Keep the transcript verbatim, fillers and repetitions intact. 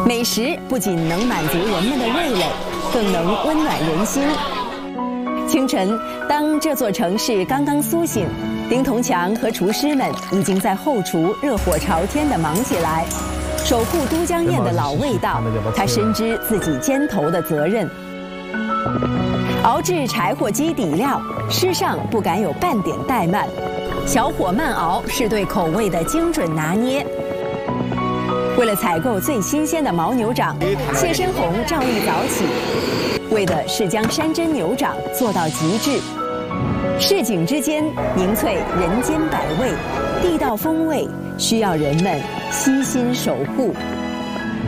美食不仅能满足人们的味蕾，更能温暖人心。清晨，当这座城市刚刚苏醒，丁同强和厨师们已经在后厨热火朝天地忙起来。守护都江堰的老味道，他深知自己肩头的责任。熬制柴火鸡底料，师上不敢有半点怠慢，小火慢熬是对口味的精准拿捏。为了采购最新鲜的牦牛掌，谢深红照例早起，为的是将山珍牛掌做到极致。市井之间凝萃人间百味，地道风味需要人们悉心守护。